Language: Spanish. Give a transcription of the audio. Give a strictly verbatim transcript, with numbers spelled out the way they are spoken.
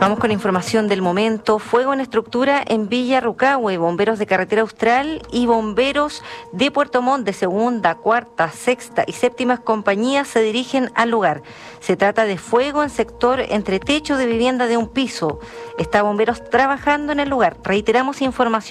Vamos con información del momento. Fuego en estructura en Villa Rucahue. Bomberos de Carretera Austral y bomberos de Puerto Montt de segunda, cuarta, sexta y séptimas compañías se dirigen al lugar. Se trata de fuego en sector entre techo de vivienda de un piso. Está bomberos trabajando en el lugar. Reiteramos información.